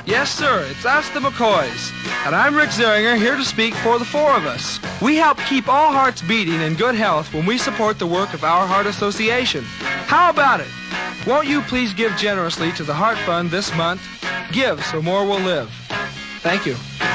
Yes, sir, it's us, the McCoys. And I'm Rick Zeringer, here to speak for the four of us. We help keep all hearts beating in good health when we support the work of Our Heart Association. How about it? Won't you please give generously to the Heart Fund this month? Give so more will live. Thank you.